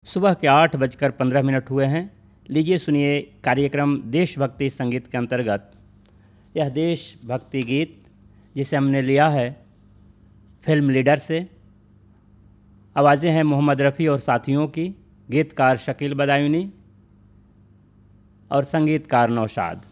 सुबह के 8:15 हुए हैं। लीजिए सुनिए कार्यक्रम देशभक्ति संगीत के अंतर्गत यह देशभक्ति गीत जिसे हमने लिया है फिल्म लीडर से। आवाज़ें हैं मोहम्मद रफ़ी और साथियों की, गीतकार शकील बदायूनी और संगीतकार नौशाद।